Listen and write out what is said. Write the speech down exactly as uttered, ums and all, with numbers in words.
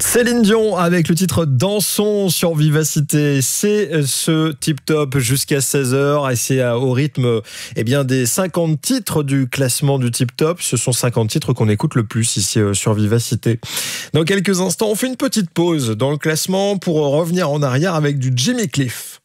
Céline Dion avec le titre Dansons sur Vivacité. C'est ce Tip Top jusqu'à seize heures et c'est au rythme eh bien, des cinquante titres du classement du Tip Top. Ce sont cinquante titres qu'on écoute le plus ici sur Vivacité. Dans quelques instants, on fait une petite pause dans le classement pour revenir en arrière avec du Jimmy Cliff.